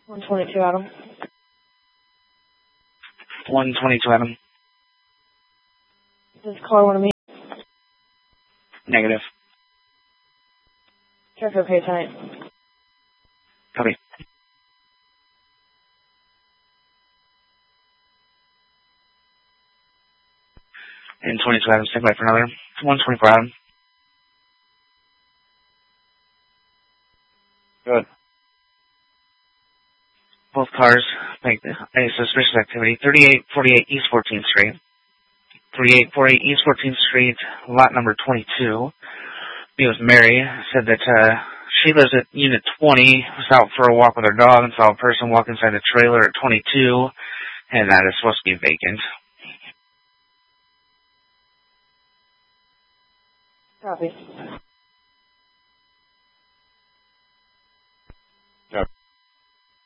122 Adam. 122 Adam. Does caller want to meet? Negative. Check okay tonight. Copy. And 22 Adam, stand by for another. 124 Adam. Good. Both cars make suspicious activity. 3848 East 14th Street. 3848 East 14th Street, lot number 22. It was Mary. Said that she lives at Unit 20, was out for a walk with her dog and saw a person walk inside the trailer at 22, and that is supposed to be vacant. Copy.